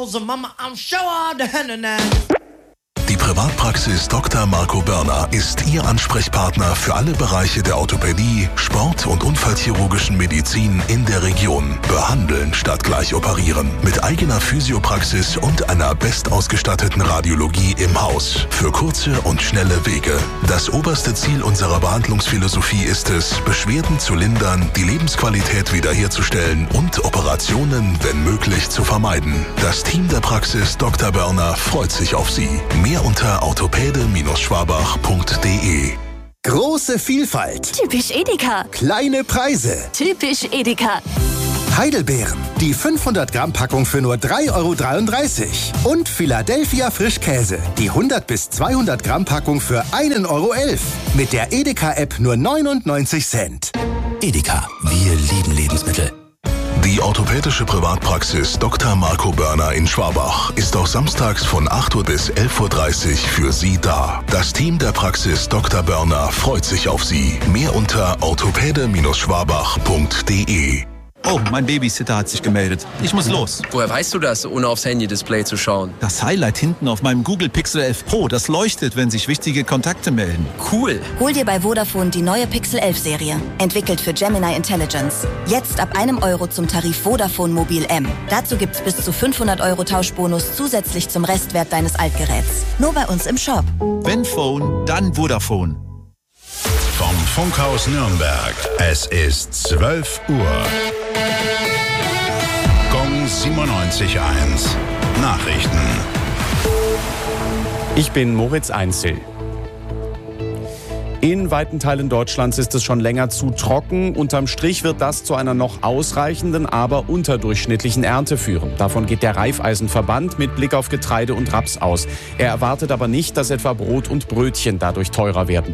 Die Privatpraxis Dr. Marco Börner ist Ihr Ansprechpartner für alle Bereiche der Orthopädie, Sport- und unfallchirurgischen Medizin in der Region. Behandeln statt gleich operieren. Mit eigener Physiopraxis und einer bestausgestatteten Radiologie im Haus. Für kurze und schnelle Wege. Das oberste Ziel unserer Behandlungsphilosophie ist es, Beschwerden zu lindern, die Lebensqualität wiederherzustellen und Operationen, wenn möglich, zu vermeiden. Das Team der Praxis Dr. Börner freut sich auf Sie. Mehr unter orthopäde-schwabach.de. Große Vielfalt. Typisch Edeka. Kleine Preise. Typisch Edeka. Heidelbeeren. Die 500 Gramm Packung für nur 3,33 € Und Philadelphia Frischkäse. Die 100 bis 200 Gramm Packung für 1,11 € Mit der Edeka-App nur 99 Cent. Edeka. Wir lieben Lebensmittel. Die orthopädische Privatpraxis Dr. Marco Börner in Schwabach ist auch samstags von 8 Uhr bis 11:30 Uhr für Sie da. Das Team der Praxis Dr. Börner freut sich auf Sie. Mehr unter orthopäde-schwabach.de. Oh, mein Babysitter hat sich gemeldet. Ich muss los. Woher weißt du das, ohne aufs Handy-Display zu schauen? Das Highlight hinten auf meinem Google Pixel 11 Pro, das leuchtet, wenn sich wichtige Kontakte melden. Cool. Hol dir bei Vodafone die neue Pixel 11 Serie. Entwickelt für Gemini Intelligence. Jetzt ab €1 zum Tarif Vodafone Mobil M. Dazu gibt's bis zu 500 € Tauschbonus zusätzlich zum Restwert deines Altgeräts. Nur bei uns im Shop. Wenn Phone, dann Vodafone. Vom Funkhaus Nürnberg. Es ist 12 Uhr. Gong 97.1. Nachrichten. Ich bin Moritz Einzel. In weiten Teilen Deutschlands ist es schon länger zu trocken. Unterm Strich wird das zu einer noch ausreichenden, aber unterdurchschnittlichen Ernte führen. Davon geht der Raiffeisenverband mit Blick auf Getreide und Raps aus. Er erwartet aber nicht, dass etwa Brot und Brötchen dadurch teurer werden.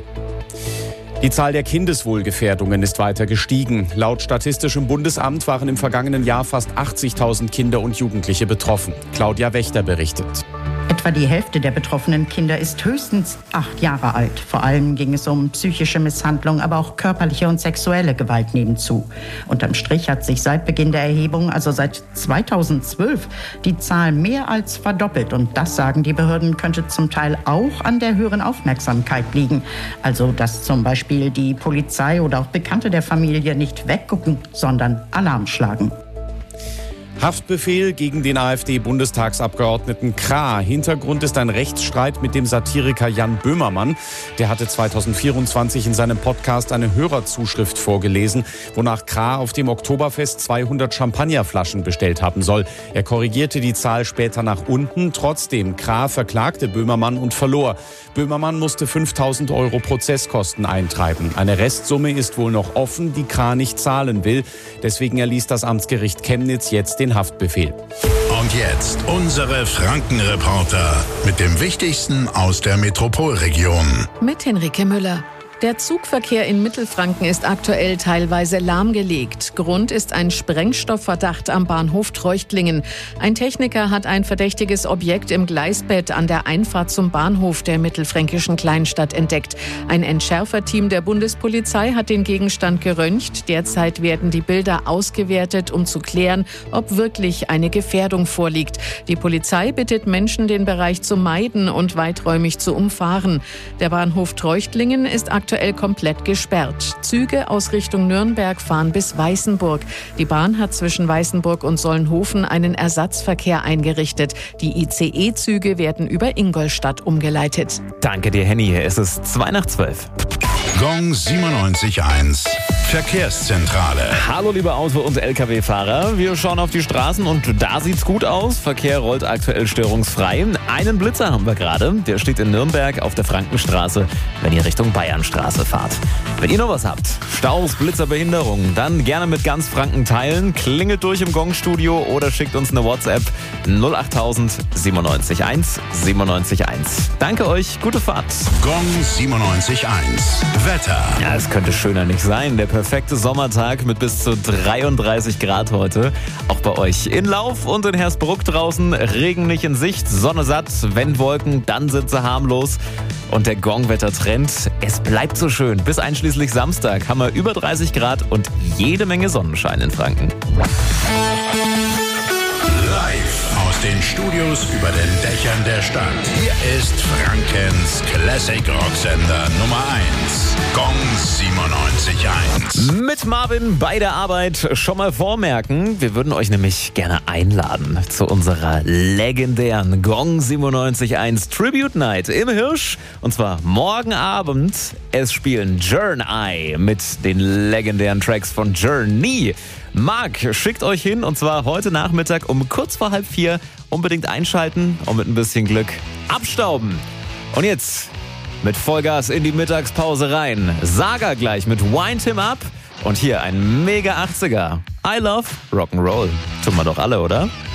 Die Zahl der Kindeswohlgefährdungen ist weiter gestiegen. Laut Statistischem Bundesamt waren im vergangenen Jahr fast 80.000 Kinder und Jugendliche betroffen. Claudia Wächter berichtet. Etwa die Hälfte der betroffenen Kinder ist höchstens 8 Jahre alt. Vor allem ging es um psychische Misshandlung, aber auch körperliche und sexuelle Gewalt nehmen zu. Unterm Strich hat sich seit Beginn der Erhebung, also seit 2012, die Zahl mehr als verdoppelt. Und das, sagen die Behörden, könnte zum Teil auch an der höheren Aufmerksamkeit liegen. Also, dass zum Beispiel die Polizei oder auch Bekannte der Familie nicht weggucken, sondern Alarm schlagen. Haftbefehl gegen den AfD-Bundestagsabgeordneten Krah. Hintergrund ist ein Rechtsstreit mit dem Satiriker Jan Böhmermann. Der hatte 2024 in seinem Podcast eine Hörerzuschrift vorgelesen, wonach Krah auf dem Oktoberfest 200 Champagnerflaschen bestellt haben soll. Er korrigierte die Zahl später nach unten. Trotzdem, Krah verklagte Böhmermann und verlor. Böhmermann musste 5.000 € Prozesskosten eintreiben. Eine Restsumme ist wohl noch offen, die Krah nicht zahlen will. Deswegen erließ das Amtsgericht Chemnitz jetzt den Haftbefehl. Und jetzt unsere Frankenreporter mit dem Wichtigsten aus der Metropolregion. Mit Henrike Müller. Der Zugverkehr in Mittelfranken ist aktuell teilweise lahmgelegt. Grund ist ein Sprengstoffverdacht am Bahnhof Treuchtlingen. Ein Techniker hat ein verdächtiges Objekt im Gleisbett an der Einfahrt zum Bahnhof der mittelfränkischen Kleinstadt entdeckt. Ein Entschärferteam der Bundespolizei hat den Gegenstand geröntgt. Derzeit werden die Bilder ausgewertet, um zu klären, ob wirklich eine Gefährdung vorliegt. Die Polizei bittet Menschen, den Bereich zu meiden und weiträumig zu umfahren. Der Bahnhof Treuchtlingen ist aktuell komplett gesperrt. Züge aus Richtung Nürnberg fahren bis Weißenburg. Die Bahn hat zwischen Weißenburg und Solnhofen einen Ersatzverkehr eingerichtet. Die ICE-Züge werden über Ingolstadt umgeleitet. Danke dir, Henny. Es ist 11:02. Gong 97.1. Verkehrszentrale. Hallo liebe Auto- und Lkw-Fahrer. Wir schauen auf die Straßen und da sieht's gut aus. Verkehr rollt aktuell störungsfrei. Einen Blitzer haben wir gerade. Der steht in Nürnberg auf der Frankenstraße, wenn ihr Richtung Bayernstraße fahrt. Wenn ihr noch was habt, Staus, Blitzer, Behinderungen, dann gerne mit ganz Franken teilen. Klingelt durch im Gong-Studio oder schickt uns eine WhatsApp 08000 971 971. Danke euch, gute Fahrt. Gong 97.1. Wetter. Ja, es könnte schöner nicht sein. Der perfekte Sommertag mit bis zu 33 Grad heute. Auch bei euch in Lauf und in Hersbruck draußen. Regen nicht in Sicht, Sonne satt, wenn Wolken, dann sind sie harmlos. Und der Gong-Wettertrend, es bleibt so schön. Bis einschließlich Samstag haben wir über 30 Grad und jede Menge Sonnenschein in Franken. Live aus den Studios über den Dächern der Stadt. Hier ist Frankens Classic Rocksender Nummer 1. Gong 97.1. Mit Marvin bei der Arbeit schon mal vormerken. Wir würden euch nämlich gerne einladen zu unserer legendären Gong 97.1 Tribute Night im Hirsch. Und zwar morgen Abend. Es spielen Journey mit den legendären Tracks von Journey. Marc schickt euch hin und zwar heute Nachmittag um kurz vor 3:30. Unbedingt einschalten und mit ein bisschen Glück abstauben. Und jetzt mit Vollgas in die Mittagspause rein. Saga gleich mit Wind Him Up und hier ein mega 80er. I love Rock'n'Roll. Tun wir doch alle, oder?